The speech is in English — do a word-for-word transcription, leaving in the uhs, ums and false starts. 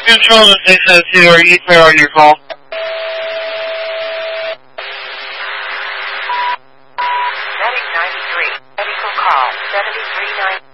Control to six oh two, are you clear on your call? Medic ninety-three, medical call seventy-three nine.